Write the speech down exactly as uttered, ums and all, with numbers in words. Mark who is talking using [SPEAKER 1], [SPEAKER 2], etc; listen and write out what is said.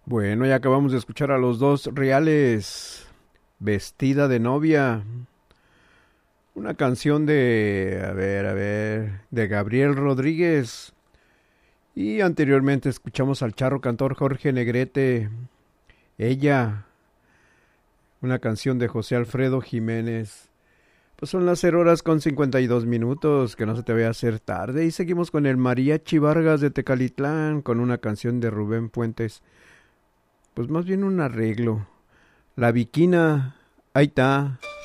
[SPEAKER 1] Bueno, ya acabamos de escuchar a los dos reales, Vestida de novia, una canción de, a ver, a ver, de Gabriel Rodríguez. Y anteriormente escuchamos al charro cantor Jorge Negrete, Ella, una canción de José Alfredo Jiménez. Pues son las cero horas con cincuenta y dos minutos, que no se te vaya a hacer tarde. Y seguimos con el Mariachi Vargas de Tecalitlán, con una canción de Rubén Fuentes. Pues más bien un arreglo. La Viquina, ahí está.